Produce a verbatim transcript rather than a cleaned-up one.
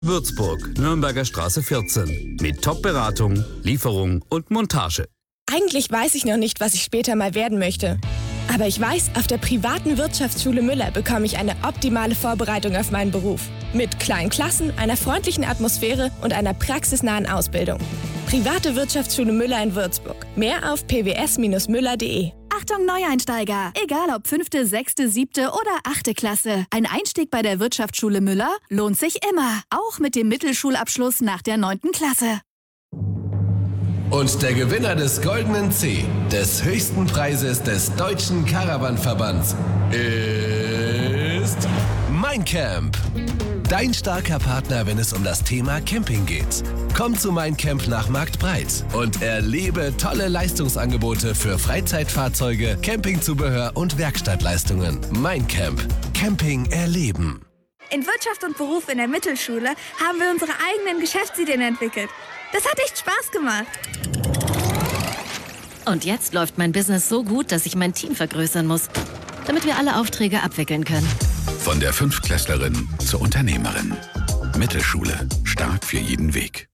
Würzburg, Nürnberger Straße vierzehn. Mit Top-Beratung, Lieferung und Montage. Eigentlich weiß ich noch nicht, was ich später mal werden möchte. Aber ich weiß, auf der privaten Wirtschaftsschule Müller bekomme ich eine optimale Vorbereitung auf meinen Beruf. Mit kleinen Klassen, einer freundlichen Atmosphäre und einer praxisnahen Ausbildung. Private Wirtschaftsschule Müller in Würzburg. Mehr auf p w s Bindestrich müller punkt de. Achtung Neueinsteiger! Egal ob fünfte, sechste, siebte oder achte Klasse. Ein Einstieg bei der Wirtschaftsschule Müller lohnt sich immer. Auch mit dem Mittelschulabschluss nach der neunten Klasse. Und der Gewinner des Goldenen C, des höchsten Preises des Deutschen Caravan-Verbands, ist Mein Camp. Dein starker Partner, wenn es um das Thema Camping geht. Komm zu Mein Camp nach Marktbreit und erlebe tolle Leistungsangebote für Freizeitfahrzeuge, Campingzubehör und Werkstattleistungen. Mein Camp. Camping erleben. In Wirtschaft und Beruf in der Mittelschule haben wir unsere eigenen Geschäftsideen entwickelt. Das hat echt Spaß gemacht. Und jetzt läuft mein Business so gut, dass ich mein Team vergrößern muss, damit wir alle Aufträge abwickeln können. Von der Fünftklässlerin zur Unternehmerin. Mittelschule. Stark für jeden Weg.